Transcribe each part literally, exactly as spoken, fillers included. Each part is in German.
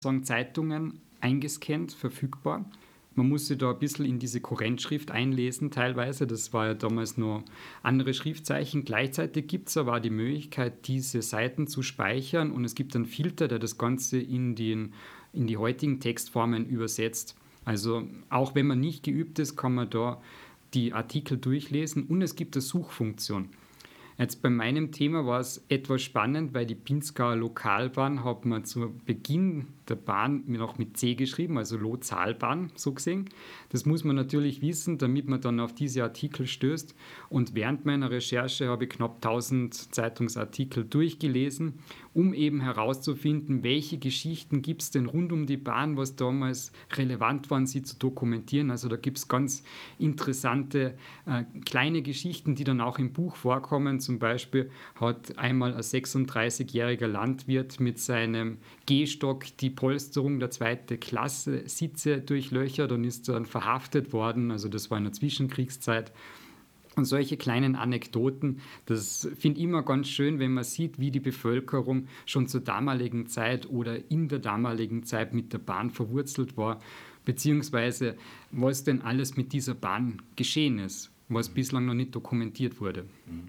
sagen, Zeitungen eingescannt, verfügbar. Man muss sich da ein bisschen in diese Kurrentschrift einlesen teilweise. Das war ja damals nur andere Schriftzeichen. Gleichzeitig gibt es aber auch die Möglichkeit, diese Seiten zu speichern und es gibt einen Filter, der das Ganze in, den, in die heutigen Textformen übersetzt. Also auch wenn man nicht geübt ist, kann man da die Artikel durchlesen und es gibt eine Suchfunktion. Jetzt bei meinem Thema war es etwas spannend, weil die Pinzgauer Lokalbahn hat man zu Beginn der Bahn noch mit C geschrieben, also Lotsalbahn, so gesehen. Das muss man natürlich wissen, damit man dann auf diese Artikel stößt. Und während meiner Recherche habe ich knapp tausend Zeitungsartikel durchgelesen, um eben herauszufinden, welche Geschichten gibt es denn rund um die Bahn, was damals relevant war, sie zu dokumentieren. Also da gibt es ganz interessante äh, kleine Geschichten, die dann auch im Buch vorkommen. Zum Beispiel hat einmal ein sechsunddreißigjähriger Landwirt mit seinem Gehstock die Polsterung der zweiten Klasse Sitze durchlöchert und ist dann verhaftet worden. Also das war in der Zwischenkriegszeit. Und solche kleinen Anekdoten, das finde ich immer ganz schön, wenn man sieht, wie die Bevölkerung schon zur damaligen Zeit oder in der damaligen Zeit mit der Bahn verwurzelt war, beziehungsweise was denn alles mit dieser Bahn geschehen ist, was bislang noch nicht dokumentiert wurde.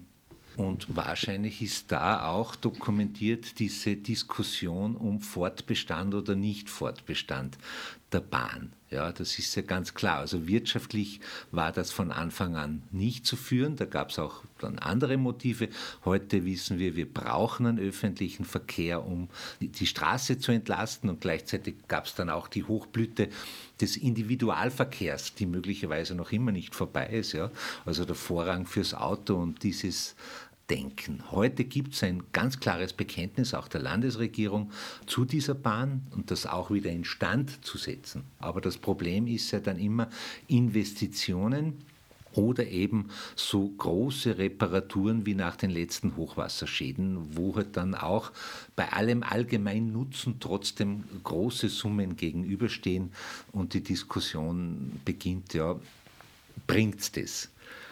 Und wahrscheinlich ist da auch dokumentiert diese Diskussion um Fortbestand oder Nicht-Fortbestand der Bahn. Ja, das ist ja ganz klar. Also wirtschaftlich war das von Anfang an nicht zu führen. Da gab es auch dann andere Motive. Heute wissen wir, wir brauchen einen öffentlichen Verkehr, um die Straße zu entlasten. Und gleichzeitig gab es dann auch die Hochblüte des Individualverkehrs, die möglicherweise noch immer nicht vorbei ist. Ja? Also der Vorrang fürs Auto und dieses Denken. Heute gibt es ein ganz klares Bekenntnis auch der Landesregierung zu dieser Bahn und das auch wieder instand zu setzen. Aber das Problem ist ja dann immer Investitionen oder eben so große Reparaturen wie nach den letzten Hochwasserschäden, wo halt dann auch bei allem allgemeinen Nutzen trotzdem große Summen gegenüberstehen und die Diskussion beginnt, ja, bringt's das?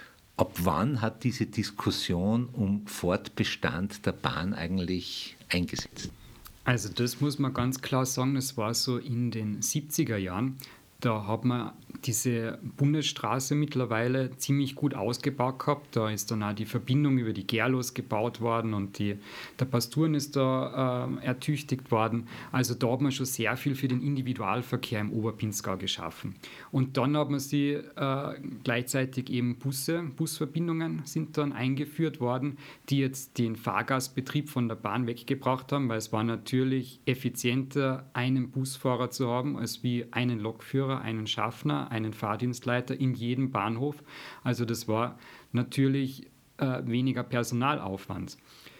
Ab wann hat diese Diskussion um Fortbestand der Bahn eigentlich eingesetzt? Also das muss man ganz klar sagen, das war so in den siebziger Jahren. Da hat man diese Bundesstraße mittlerweile ziemlich gut ausgebaut gehabt. Da ist dann auch die Verbindung über die Gerlos gebaut worden und die, der Pasturen ist da äh, ertüchtigt worden. Also da hat man schon sehr viel für den Individualverkehr im Oberpinzgau geschaffen. Und dann hat man sie äh, gleichzeitig eben Busse, Busverbindungen sind dann eingeführt worden, die jetzt den Fahrgastbetrieb von der Bahn weggebracht haben, weil es war natürlich effizienter, einen Busfahrer zu haben, als wie einen Lokführer, einen Schaffner, einen Fahrdienstleiter in jedem Bahnhof. Also das war natürlich äh, weniger Personalaufwand.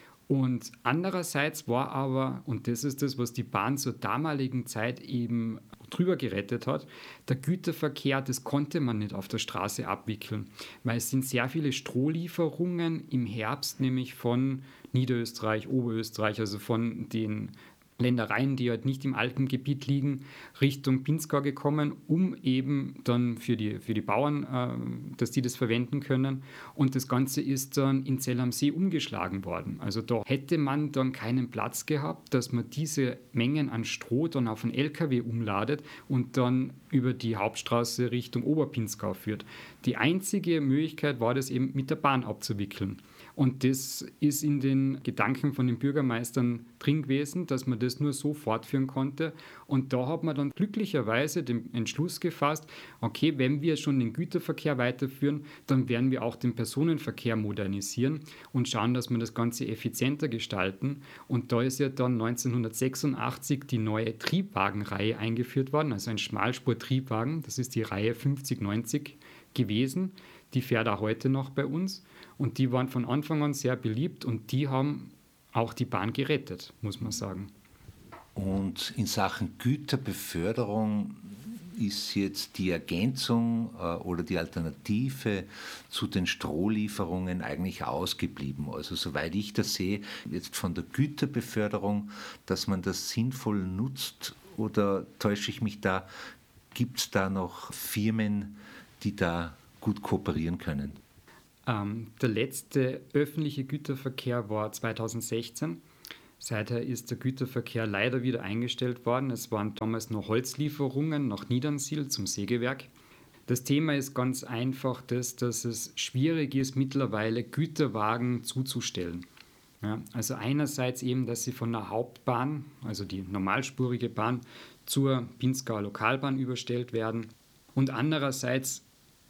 Und andererseits war aber, und das ist das, was die Bahn zur damaligen Zeit eben drüber gerettet hat, der Güterverkehr, das konnte man nicht auf der Straße abwickeln, weil es sind sehr viele Strohlieferungen im Herbst, nämlich von Niederösterreich, Oberösterreich, also von den Ländereien, die halt nicht im Alpengebiet liegen, Richtung Pinzgau gekommen, um eben dann für die, für die Bauern, äh, dass die das verwenden können. Und das Ganze ist dann in Zell am See umgeschlagen worden. Also da hätte man dann keinen Platz gehabt, dass man diese Mengen an Stroh dann auf einen L K W umladet und dann über die Hauptstraße Richtung Oberpinzgau führt. Die einzige Möglichkeit war das eben mit der Bahn abzuwickeln. Und das ist in den Gedanken von den Bürgermeistern drin gewesen, dass man das nur so fortführen konnte. Und da hat man dann glücklicherweise den Entschluss gefasst, okay, wenn wir schon den Güterverkehr weiterführen, dann werden wir auch den Personenverkehr modernisieren und schauen, dass wir das Ganze effizienter gestalten. Und da ist ja dann neunzehnhundertsechsundachtzig die neue Triebwagenreihe eingeführt worden, also ein Schmalspur-Triebwagen, das ist die Reihe fünfzig neunzig gewesen. Die fährt auch heute noch bei uns und die waren von Anfang an sehr beliebt und die haben auch die Bahn gerettet, muss man sagen. Und in Sachen Güterbeförderung ist jetzt die Ergänzung äh, oder die Alternative zu den Strohlieferungen eigentlich ausgeblieben. Also soweit ich das sehe, jetzt von der Güterbeförderung, dass man das sinnvoll nutzt, oder täusche ich mich da, gibt es da noch Firmen, die da gut kooperieren können? Ähm, der letzte öffentliche Güterverkehr war zweitausendsechzehn. Seither ist der Güterverkehr leider wieder eingestellt worden. Es waren damals noch Holzlieferungen nach Niedernsiel zum Sägewerk. Das Thema ist ganz einfach das, dass es schwierig ist, mittlerweile Güterwagen zuzustellen. Ja, also einerseits eben, dass sie von der Hauptbahn, also die normalspurige Bahn, zur Pinzgauer Lokalbahn überstellt werden. Und andererseits,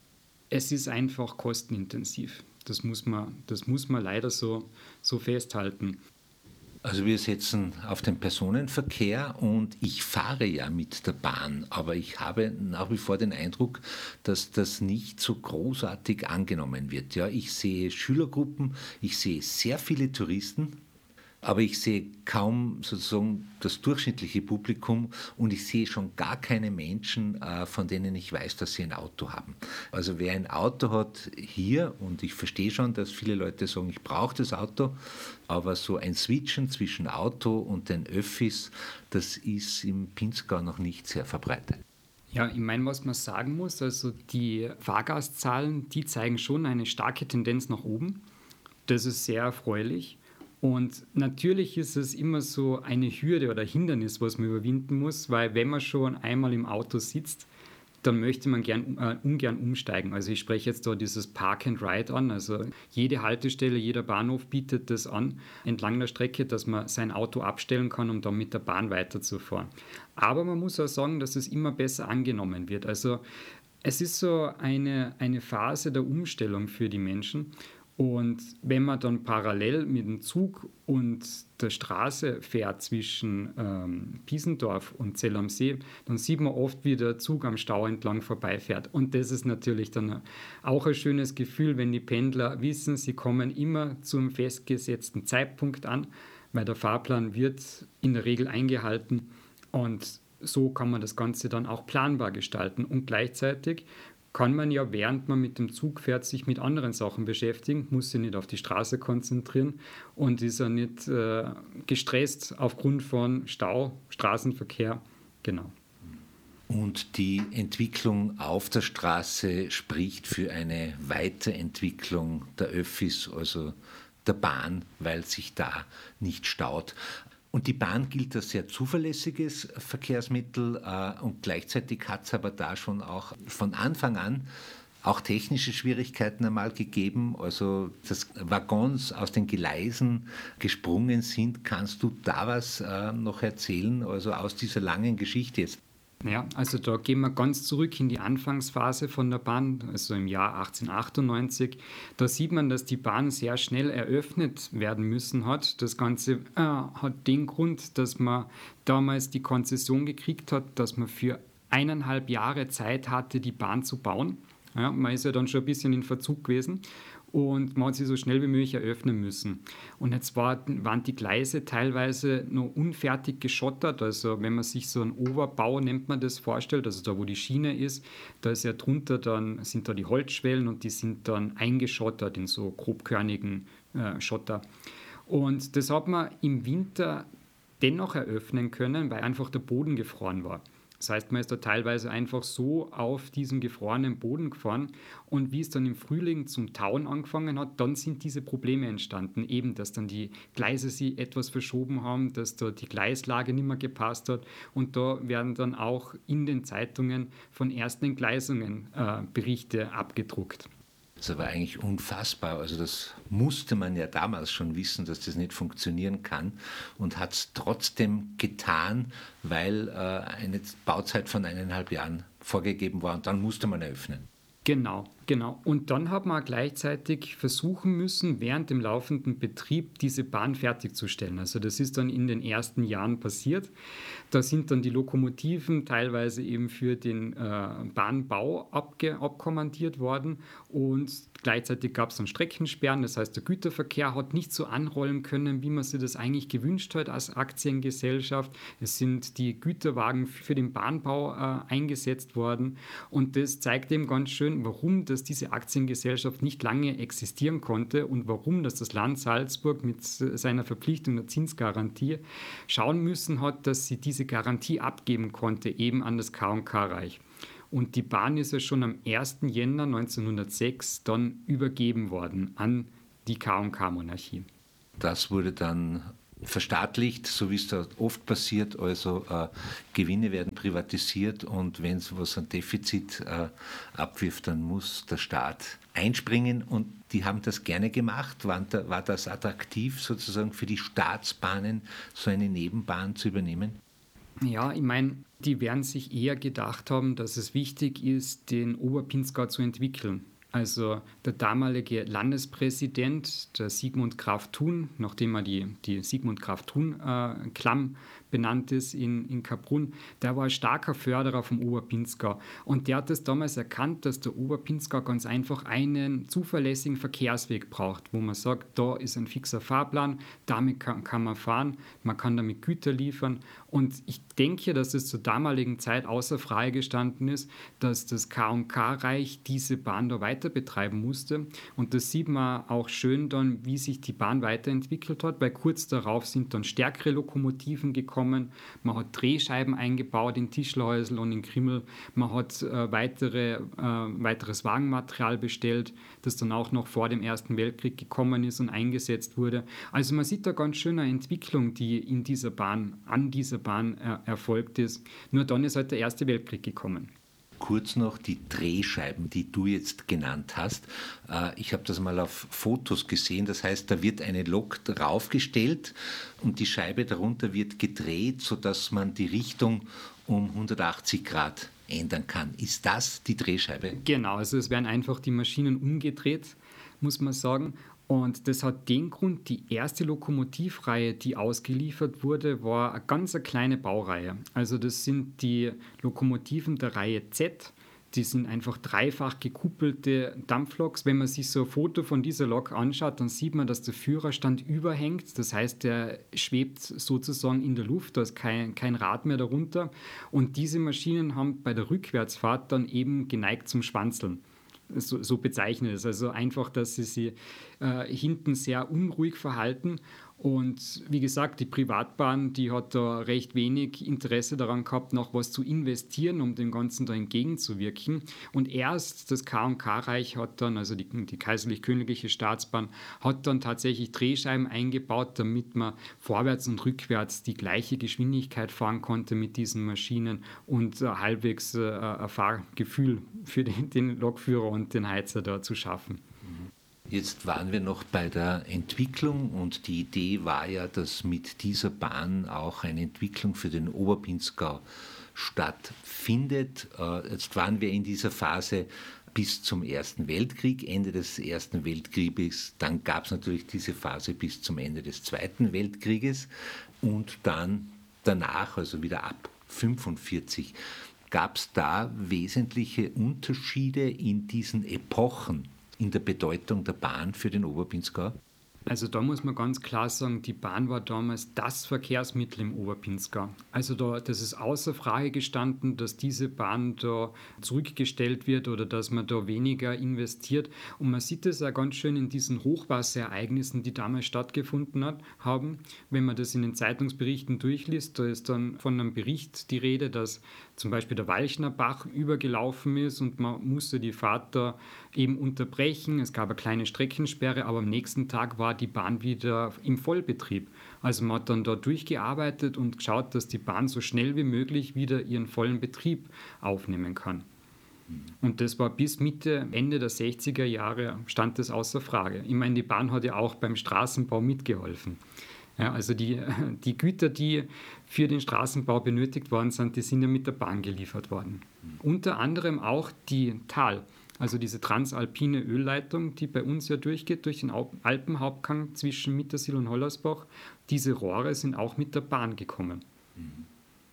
es ist einfach kostenintensiv. Das muss man, das muss man leider so, so festhalten. Also wir setzen auf den Personenverkehr und ich fahre ja mit der Bahn, aber ich habe nach wie vor den Eindruck, dass das nicht so großartig angenommen wird. Ja, ich sehe Schülergruppen, ich sehe sehr viele Touristen, aber ich sehe kaum sozusagen das durchschnittliche Publikum und ich sehe schon gar keine Menschen, äh, von denen ich weiß, dass sie ein Auto haben. Also wer ein Auto hat hier, und ich verstehe schon, dass viele Leute sagen, ich brauche das Auto, aber so ein Switchen zwischen Auto und den Öffis, das ist im Pinzgau noch nicht sehr verbreitet. Ja, ich meine, was man sagen muss, also die Fahrgastzahlen, die zeigen schon eine starke Tendenz nach oben. Das ist sehr erfreulich. Und natürlich ist es immer so eine Hürde oder Hindernis, was man überwinden muss, weil wenn man schon einmal im Auto sitzt, dann möchte man gern, äh, ungern umsteigen. Also ich spreche jetzt da dieses Park and Ride an. Also jede Haltestelle, jeder Bahnhof bietet das an, entlang der Strecke, dass man sein Auto abstellen kann, um dann mit der Bahn weiterzufahren. Aber man muss auch sagen, dass es immer besser angenommen wird. Also es ist so eine, eine Phase der Umstellung für die Menschen. Und wenn man dann parallel mit dem Zug und der Straße fährt zwischen ähm, Piesendorf und Zell am See, dann sieht man oft, wie der Zug am Stau entlang vorbeifährt. Und das ist natürlich dann auch ein schönes Gefühl, wenn die Pendler wissen, sie kommen immer zum festgesetzten Zeitpunkt an, weil der Fahrplan wird in der Regel eingehalten. Und so kann man das Ganze dann auch planbar gestalten. Und gleichzeitig kann man ja, während man mit dem Zug fährt, sich mit anderen Sachen beschäftigen, muss sich nicht auf die Straße konzentrieren und ist ja nicht äh, gestresst aufgrund von Stau, Straßenverkehr. Genau. Und die Entwicklung auf der Straße spricht für eine Weiterentwicklung der Öffis, also der Bahn, weil sich da nicht staut. Und die Bahn gilt als sehr zuverlässiges Verkehrsmittel äh, und gleichzeitig hat es aber da schon auch von Anfang an auch technische Schwierigkeiten einmal gegeben. Also dass Waggons aus den Gleisen gesprungen sind. Kannst du da was äh, noch erzählen, also aus dieser langen Geschichte jetzt? Ja, also da gehen wir ganz zurück in die Anfangsphase von der Bahn, also im Jahr achtzehnhundertachtundneunzig. Da sieht man, dass die Bahn sehr schnell eröffnet werden müssen hat. Das Ganze äh, hat den Grund, dass man damals die Konzession gekriegt hat, dass man für eineinhalb Jahre Zeit hatte, die Bahn zu bauen. Ja, man ist ja dann schon ein bisschen in Verzug gewesen. Und man hat sie so schnell wie möglich eröffnen müssen. Und jetzt war, waren die Gleise teilweise noch unfertig geschottert. Also wenn man sich so einen Oberbau, nennt man das, vorstellt, also da wo die Schiene ist, da ist ja drunter dann, sind da die Holzschwellen und die sind dann eingeschottert in so grobkörnigen äh, Schotter. Und das hat man im Winter dennoch eröffnen können, weil einfach der Boden gefroren war. Das heißt, man ist da teilweise einfach so auf diesem gefrorenen Boden gefahren und wie es dann im Frühling zum Tauen angefangen hat, dann sind diese Probleme entstanden. Eben, dass dann die Gleise sich etwas verschoben haben, dass da die Gleislage nicht mehr gepasst hat und da werden dann auch in den Zeitungen von ersten Entgleisungen äh, Berichte abgedruckt. Das war eigentlich unfassbar. Also das musste man ja damals schon wissen, dass das nicht funktionieren kann und hat es trotzdem getan, weil äh, eine Bauzeit von eineinhalb Jahren vorgegeben war und dann musste man eröffnen. Genau, genau. Und dann hat man gleichzeitig versuchen müssen, während dem laufenden Betrieb diese Bahn fertigzustellen. Also das ist dann in den ersten Jahren passiert. Da sind dann die Lokomotiven teilweise eben für den äh, Bahnbau abge- abkommandiert worden und gleichzeitig gab es dann Streckensperren. Das heißt, der Güterverkehr hat nicht so anrollen können, wie man sich das eigentlich gewünscht hat als Aktiengesellschaft. Es sind die Güterwagen für den Bahnbau äh, eingesetzt worden und das zeigt eben ganz schön, warum dass diese Aktiengesellschaft nicht lange existieren konnte und warum dass das Land Salzburg mit seiner Verpflichtung der Zinsgarantie schauen müssen hat, dass sie diese Garantie abgeben konnte, eben an das K und K-Reich. Und die Bahn ist ja schon am ersten Jänner neunzehnhundertsechs dann übergeben worden an die K und K-Monarchie. Das wurde dann verstaatlicht, so wie es da oft passiert, also äh, Gewinne werden privatisiert und wenn es was an Defizit äh, abwirft, dann muss der Staat einspringen und die haben das gerne gemacht. War, da, war das attraktiv sozusagen für die Staatsbahnen, so eine Nebenbahn zu übernehmen? Ja, ich meine, die werden sich eher gedacht haben, dass es wichtig ist, den Oberpinzgau zu entwickeln. Also der damalige Landespräsident, der Sigmund Graf Thun, nachdem er die, die Sigmund Graf Thun-Klamm benannt ist in, in Kaprun, der war ein starker Förderer vom Oberpinzgau. Und der hat es damals erkannt, dass der Oberpinzgau ganz einfach einen zuverlässigen Verkehrsweg braucht, wo man sagt, da ist ein fixer Fahrplan, damit kann, kann man fahren, man kann damit Güter liefern. Und ich denke, dass es zur damaligen Zeit außer Frage gestanden ist, dass das K und K-Reich diese Bahn da weiter betreiben musste. Und das sieht man auch schön dann, wie sich die Bahn weiterentwickelt hat, weil kurz darauf sind dann stärkere Lokomotiven gekommen. Man hat Drehscheiben eingebaut in Tischlerhäusl und in Krimml. Man hat äh, weitere, äh, weiteres Wagenmaterial bestellt, das dann auch noch vor dem Ersten Weltkrieg gekommen ist und eingesetzt wurde. Also man sieht da ganz schön eine Entwicklung, die in dieser Bahn, an dieser Bahn äh, erfolgt ist. Nur dann ist halt der Erste Weltkrieg gekommen. Kurz noch die Drehscheiben, die du jetzt genannt hast. Ich habe das mal auf Fotos gesehen. Das heißt, da wird eine Lok draufgestellt und die Scheibe darunter wird gedreht, sodass man die Richtung um hundertachtzig Grad ändern kann. Ist das die Drehscheibe? Genau, also es werden einfach die Maschinen umgedreht, muss man sagen. Und das hat den Grund, die erste Lokomotivreihe, die ausgeliefert wurde, war eine ganz eine kleine Baureihe. Also das sind die Lokomotiven der Reihe Z. Die sind einfach dreifach gekuppelte Dampfloks. Wenn man sich so ein Foto von dieser Lok anschaut, dann sieht man, dass der Führerstand überhängt. Das heißt, der schwebt sozusagen in der Luft, da ist kein, kein Rad mehr darunter. Und diese Maschinen haben bei der Rückwärtsfahrt dann eben geneigt zum Schwanzeln. So, so bezeichnet es. Also einfach, dass sie sich äh, hinten sehr unruhig verhalten. Und wie gesagt, die Privatbahn, die hat da recht wenig Interesse daran gehabt, noch was zu investieren, um dem Ganzen da entgegenzuwirken. Und erst das K und K-Reich hat dann, also die, die kaiserlich-königliche Staatsbahn, hat dann tatsächlich Drehscheiben eingebaut, damit man vorwärts und rückwärts die gleiche Geschwindigkeit fahren konnte mit diesen Maschinen und äh, halbwegs äh, ein Fahrgefühl für den, den Lokführer und den Heizer da zu schaffen. Jetzt waren wir noch bei der Entwicklung und die Idee war ja, dass mit dieser Bahn auch eine Entwicklung für den Oberpinzgau stattfindet. Jetzt waren wir in dieser Phase bis zum Ersten Weltkrieg, Ende des Ersten Weltkrieges. Dann gab es natürlich diese Phase bis zum Ende des Zweiten Weltkrieges und dann danach, also wieder ab fünfundvierzig, gab es da wesentliche Unterschiede in diesen Epochen in der Bedeutung der Bahn für den Oberpinzgau? Also da muss man ganz klar sagen, die Bahn war damals das Verkehrsmittel im Oberpinzgau. Also da, das ist außer Frage gestanden, dass diese Bahn da zurückgestellt wird oder dass man da weniger investiert. Und man sieht das auch ganz schön in diesen Hochwasserereignissen, die damals stattgefunden hat, haben. Wenn man das in den Zeitungsberichten durchliest, da ist dann von einem Bericht die Rede, dass zum Beispiel der Walchner Bach übergelaufen ist und man musste die Fahrt da eben unterbrechen. Es gab eine kleine Streckensperre, aber am nächsten Tag war die Bahn wieder im Vollbetrieb. Also man hat dann da durchgearbeitet und geschaut, dass die Bahn so schnell wie möglich wieder ihren vollen Betrieb aufnehmen kann. Und das war bis Mitte, Ende der sechziger Jahre stand das außer Frage. Ich meine, die Bahn hat ja auch beim Straßenbau mitgeholfen. Ja, also die, die Güter, die für den Straßenbau benötigt worden sind, die sind ja mit der Bahn geliefert worden. Mhm. Unter anderem auch die Thal, also diese transalpine Ölleitung, die bei uns ja durchgeht, durch den Alpenhauptgang zwischen Mittersill und Hollersbach. Diese Rohre sind auch mit der Bahn gekommen. Mhm.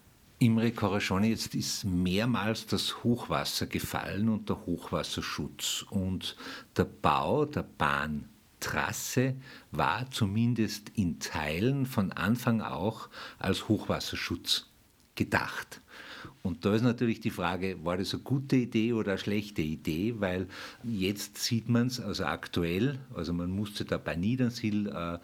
Imre Corazzoni, jetzt ist mehrmals das Hochwasser gefallen und der Hochwasserschutz und der Bau der Bahn Trasse war zumindest in Teilen von Anfang auch als Hochwasserschutz gedacht. Und da ist natürlich die Frage, war das eine gute Idee oder eine schlechte Idee, weil jetzt sieht man es, also aktuell, also man musste da bei Niedernsill äh,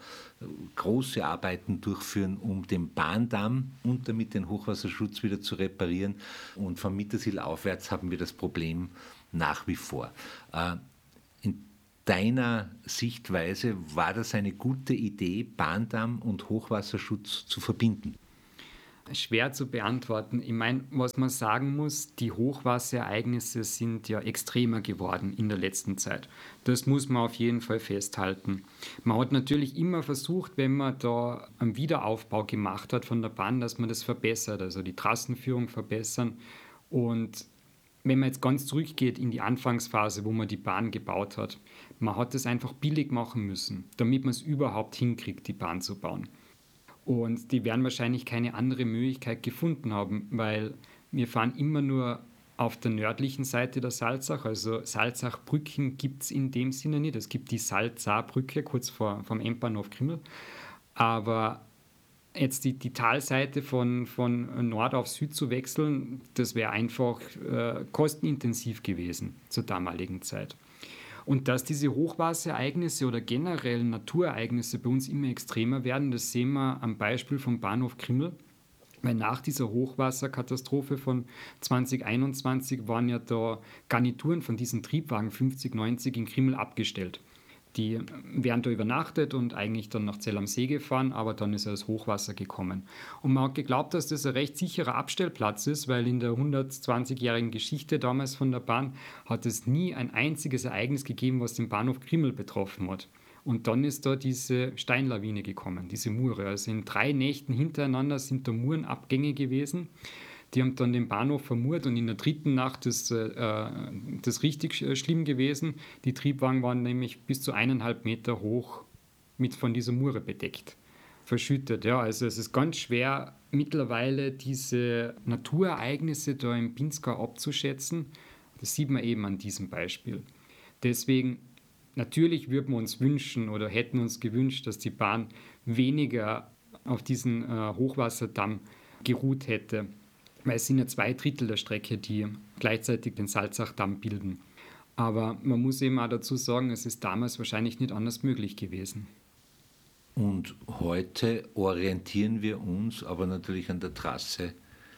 große Arbeiten durchführen, um den Bahndamm und damit den Hochwasserschutz wieder zu reparieren. Und von Mittersill aufwärts haben wir das Problem nach wie vor. Äh, in deiner Sichtweise, war das eine gute Idee, Bahndamm und Hochwasserschutz zu verbinden? Schwer zu beantworten. Ich meine, was man sagen muss, die Hochwasserereignisse sind ja extremer geworden in der letzten Zeit. Das muss man auf jeden Fall festhalten. Man hat natürlich immer versucht, wenn man da einen Wiederaufbau gemacht hat von der Bahn, dass man das verbessert, also die Trassenführung verbessern. Und wenn man jetzt ganz zurückgeht in die Anfangsphase, wo man die Bahn gebaut hat, man hat es einfach billig machen müssen, damit man es überhaupt hinkriegt, die Bahn zu bauen. Und die werden wahrscheinlich keine andere Möglichkeit gefunden haben, weil wir fahren immer nur auf der nördlichen Seite der Salzach. Also Salzachbrücken gibt es in dem Sinne nicht. Es gibt die Salzachbrücke kurz vor vom Endbahnhof Krimml. Aber jetzt die, die Talseite von, von Nord auf Süd zu wechseln, das wäre einfach äh, kostenintensiv gewesen zur damaligen Zeit. Und dass diese Hochwasserereignisse oder generell Naturereignisse bei uns immer extremer werden, das sehen wir am Beispiel vom Bahnhof Krimml. Weil nach dieser Hochwasserkatastrophe von zwanzig einundzwanzig waren ja da Garnituren von diesen Triebwagen fünfzig neunzig in Krimml abgestellt. Die wären da übernachtet und eigentlich dann nach Zell am See gefahren, aber dann ist ja das Hochwasser gekommen. Und man hat geglaubt, dass das ein recht sicherer Abstellplatz ist, weil in der hundertzwanzigjährigen Geschichte damals von der Bahn hat es nie ein einziges Ereignis gegeben, was den Bahnhof Krimml betroffen hat. Und dann ist da diese Steinlawine gekommen, diese Mure. Also in drei Nächten hintereinander sind da Murenabgänge gewesen. Die haben dann den Bahnhof vermurt und in der dritten Nacht ist äh, das richtig äh, schlimm gewesen. Die Triebwagen waren nämlich bis zu eineinhalb Meter hoch mit von dieser Mure bedeckt, verschüttet. Ja, also es ist ganz schwer mittlerweile diese Naturereignisse da im Pinzgau abzuschätzen. Das sieht man eben an diesem Beispiel. Deswegen, natürlich würden wir uns wünschen oder hätten uns gewünscht, dass die Bahn weniger auf diesen äh, Hochwasserdamm geruht hätte. Weil es sind ja zwei Drittel der Strecke, die gleichzeitig den Salzachdamm bilden. Aber man muss eben auch dazu sagen, es ist damals wahrscheinlich nicht anders möglich gewesen. Und heute orientieren wir uns aber natürlich an der Trasse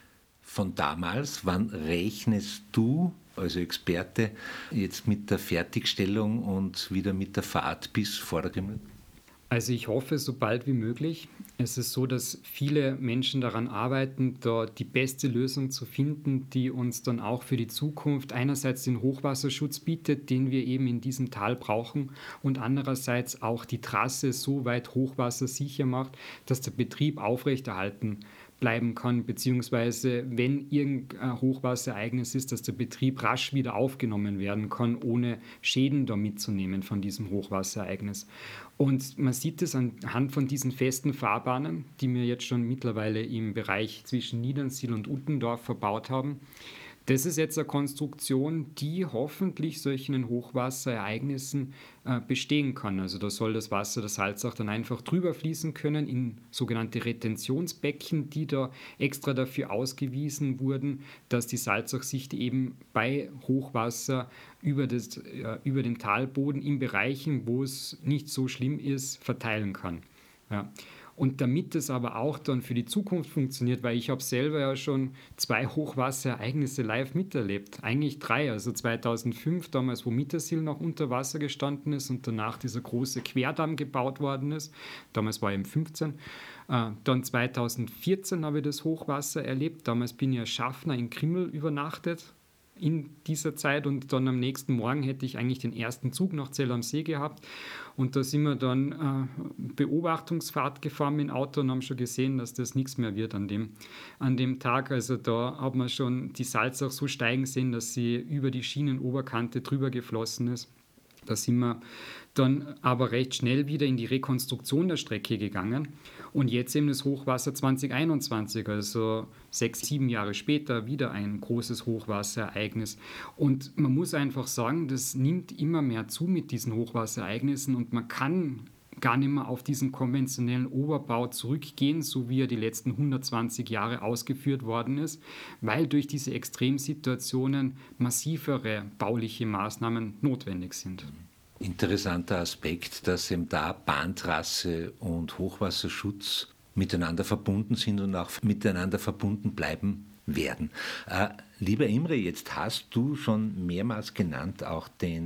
von damals. Wann rechnest du, also Experte, jetzt mit der Fertigstellung und wieder mit der Fahrt bis Vorderkrimml? Also ich hoffe, so bald wie möglich. Es ist so, dass viele Menschen daran arbeiten, da die beste Lösung zu finden, die uns dann auch für die Zukunft einerseits den Hochwasserschutz bietet, den wir eben in diesem Tal brauchen, und andererseits auch die Trasse so weit hochwassersicher macht, dass der Betrieb aufrechterhalten bleiben kann, beziehungsweise wenn irgendein Hochwasserereignis ist, dass der Betrieb rasch wieder aufgenommen werden kann, ohne Schäden da mitzunehmen von diesem Hochwasserereignis. Und man sieht es anhand von diesen festen Fahrbahnen, die wir jetzt schon mittlerweile im Bereich zwischen Niedernsiel und Uttendorf verbaut haben. Das ist jetzt eine Konstruktion, die hoffentlich solchen Hochwasserereignissen äh, bestehen kann. Also da soll das Wasser der Salzach dann einfach drüber fließen können in sogenannte Retentionsbecken, die da extra dafür ausgewiesen wurden, dass die Salzach sich eben bei Hochwasser über, das, äh, über den Talboden in Bereichen, wo es nicht so schlimm ist, verteilen kann. Ja. Und damit es aber auch dann für die Zukunft funktioniert, weil ich habe selber ja schon zwei Hochwasserereignisse live miterlebt, eigentlich drei, also zweitausendfünf, damals wo Mittersill noch unter Wasser gestanden ist und danach dieser große Querdamm gebaut worden ist, damals war ich im fünfzehn, äh, dann zweitausendvierzehn habe ich das Hochwasser erlebt, damals bin ich als Schaffner in Krimml übernachtet, in dieser Zeit, und dann am nächsten Morgen hätte ich eigentlich den ersten Zug nach Zell am See gehabt und da sind wir dann äh, Beobachtungsfahrt gefahren mit dem Auto und haben schon gesehen, dass das nichts mehr wird an dem, an dem Tag. Also da hat man schon die Salzach so steigen sehen, dass sie über die Schienenoberkante drüber geflossen ist. Da sind wir dann aber recht schnell wieder in die Rekonstruktion der Strecke gegangen. Und jetzt eben das Hochwasser zwanzig einundzwanzig, also sechs, sieben Jahre später, wieder ein großes Hochwasserereignis. Und man muss einfach sagen, das nimmt immer mehr zu mit diesen Hochwasserereignissen und man kann gar nicht mehr auf diesen konventionellen Oberbau zurückgehen, so wie er die letzten hundertzwanzig Jahre ausgeführt worden ist, weil durch diese Extremsituationen massivere bauliche Maßnahmen notwendig sind. Interessanter Aspekt, dass eben da Bahntrasse und Hochwasserschutz miteinander verbunden sind und auch miteinander verbunden bleiben werden. Äh, lieber Imre, jetzt hast du schon mehrmals genannt auch den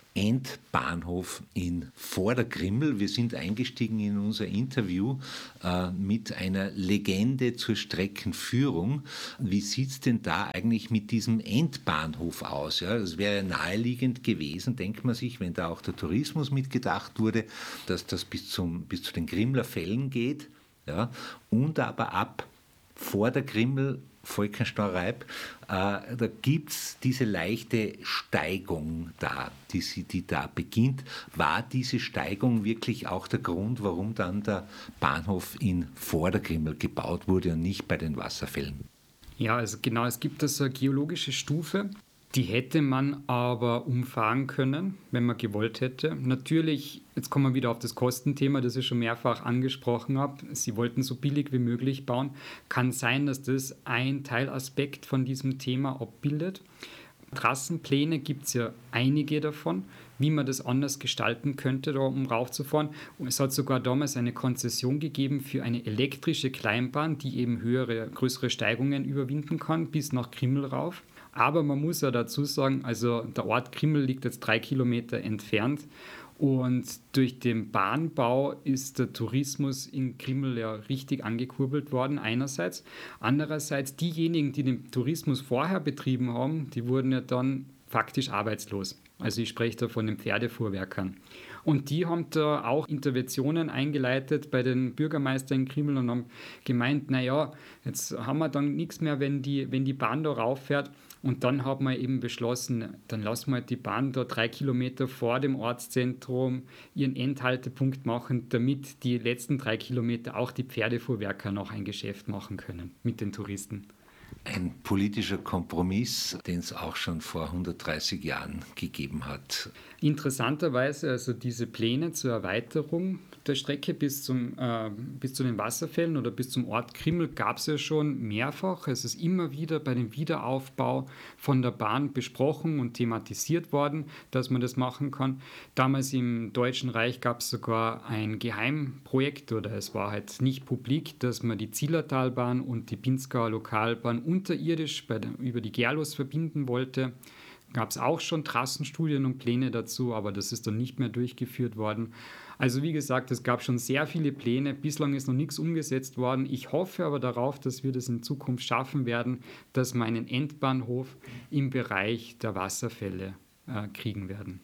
Endbahnhof in Vordergrimmel. Wir sind eingestiegen in unser Interview äh, mit einer Legende zur Streckenführung. Wie sieht es denn da eigentlich mit diesem Endbahnhof aus? Ja, das wäre naheliegend gewesen, denkt man sich, wenn da auch der Tourismus mitgedacht wurde, dass das bis, zum, bis zu den Grimmler Fällen geht, ja, und aber ab Vordergrimmel Volkensteinreib, äh, da gibt es diese leichte Steigung da, die, sie, die da beginnt. War diese Steigung wirklich auch der Grund, warum dann der Bahnhof in Vordergrimmel gebaut wurde und nicht bei den Wasserfällen? Ja, also genau, es gibt da so eine geologische Stufe, die hätte man aber umfahren können, wenn man gewollt hätte. Natürlich, jetzt kommen wir wieder auf das Kostenthema, das ich schon mehrfach angesprochen habe. Sie wollten so billig wie möglich bauen. Kann sein, dass das ein Teilaspekt von diesem Thema abbildet. Trassenpläne gibt es ja einige davon, wie man das anders gestalten könnte, da, um raufzufahren. Und es hat sogar damals eine Konzession gegeben für eine elektrische Kleinbahn, die eben höhere, größere Steigungen überwinden kann, bis nach Grimmel rauf. Aber man muss ja dazu sagen, also der Ort Grimmel liegt jetzt drei Kilometer entfernt und durch den Bahnbau ist der Tourismus in Grimmel ja richtig angekurbelt worden einerseits. Andererseits diejenigen, die den Tourismus vorher betrieben haben, die wurden ja dann faktisch arbeitslos. Also ich spreche da von den Pferdefuhrwerkern. Und die haben da auch Interventionen eingeleitet bei den Bürgermeistern in Grimmel und haben gemeint, naja, jetzt haben wir dann nichts mehr, wenn die, wenn die Bahn da rauffährt. Und dann hat man eben beschlossen, dann lassen wir halt die Bahn da drei Kilometer vor dem Ortszentrum ihren Endhaltepunkt machen, damit die letzten drei Kilometer auch die Pferdefuhrwerker noch ein Geschäft machen können mit den Touristen. Ein politischer Kompromiss, den es auch schon vor hundertdreißig Jahren gegeben hat. Interessanterweise, also diese Pläne zur Erweiterung der Strecke bis, zum, äh, bis zu den Wasserfällen oder bis zum Ort Grimmel gab es ja schon mehrfach. Es ist immer wieder bei dem Wiederaufbau von der Bahn besprochen und thematisiert worden, dass man das machen kann. Damals im Deutschen Reich gab es sogar ein Geheimprojekt, oder es war halt nicht publik, dass man die Zillertalbahn und die Pinzgauer Lokalbahn unterirdisch bei der, über die Gerlos verbinden wollte. Gab es auch schon Trassenstudien und Pläne dazu, aber das ist dann nicht mehr durchgeführt worden. Also wie gesagt, es gab schon sehr viele Pläne, bislang ist noch nichts umgesetzt worden. Ich hoffe aber darauf, dass wir das in Zukunft schaffen werden, dass wir einen Endbahnhof im Bereich der Wasserfälle äh, kriegen werden.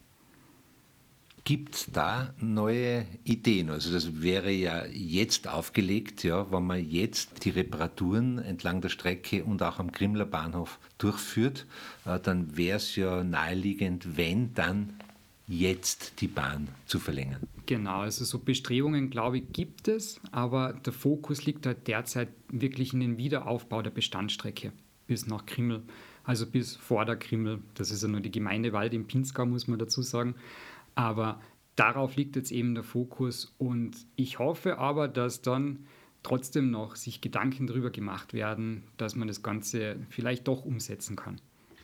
Gibt es da neue Ideen? Also das wäre ja jetzt aufgelegt, ja, wenn man jetzt die Reparaturen entlang der Strecke und auch am Grimmler Bahnhof durchführt, äh, dann wäre es ja naheliegend, wenn dann jetzt die Bahn zu verlängern. Genau, also so Bestrebungen, glaube ich, gibt es, aber der Fokus liegt halt derzeit wirklich in den Wiederaufbau der Bestandsstrecke bis nach Grimmel, also bis vor der Grimmel. Das ist ja nur die Gemeinde Wald im Pinzgau, muss man dazu sagen. Aber darauf liegt jetzt eben der Fokus und ich hoffe aber, dass dann trotzdem noch sich Gedanken darüber gemacht werden, dass man das Ganze vielleicht doch umsetzen kann.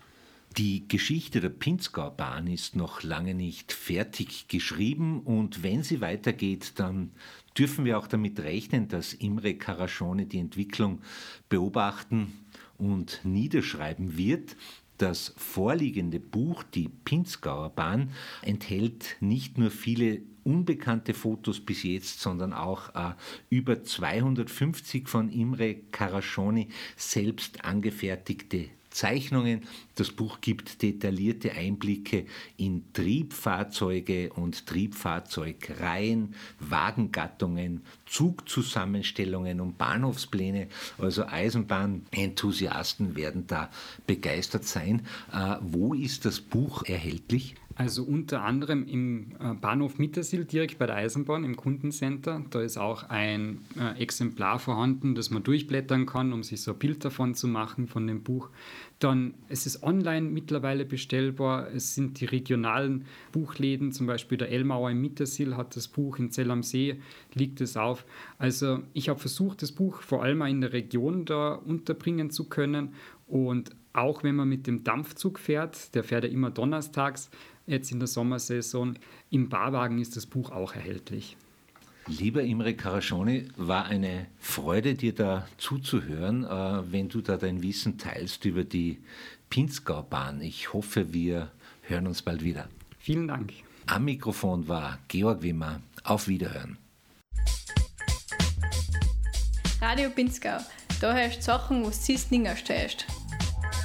Die Geschichte der Pinzgaubahn ist noch lange nicht fertig geschrieben und wenn sie weitergeht, dann dürfen wir auch damit rechnen, dass Imre Karaschone die Entwicklung beobachten und niederschreiben wird. Das vorliegende Buch, die Pinzgauer Bahn, enthält nicht nur viele unbekannte Fotos bis jetzt, sondern auch äh, über zweihundertfünfzig von Imre Karaschone selbst angefertigte Zeichnungen. Das Buch gibt detaillierte Einblicke in Triebfahrzeuge und Triebfahrzeugreihen, Wagengattungen, Zugzusammenstellungen und Bahnhofspläne. Also Eisenbahnenthusiasten werden da begeistert sein. Äh, wo ist das Buch erhältlich? Also unter anderem im Bahnhof Mittersill, direkt bei der Eisenbahn, im Kundencenter. Da ist auch ein äh, Exemplar vorhanden, das man durchblättern kann, um sich so ein Bild davon zu machen, von dem Buch. Dann, es ist online mittlerweile bestellbar. Es sind die regionalen Buchläden, zum Beispiel der Ellmauer im Mittersill hat das Buch, in Zell am See liegt es auf. Also ich habe versucht, das Buch vor allem in der Region da unterbringen zu können. Und auch wenn man mit dem Dampfzug fährt, der fährt ja immer donnerstags, jetzt in der Sommersaison, im Barwagen ist das Buch auch erhältlich. Lieber Imre Karaschone, war eine Freude, dir da zuzuhören, äh, wenn du da dein Wissen teilst über die Pinzgaubahn. Ich hoffe, wir hören uns bald wieder. Vielen Dank. Am Mikrofon war Georg Wimmer. Auf Wiederhören. Radio Pinzgau. Da hörst du Sachen, was du nicht stehst.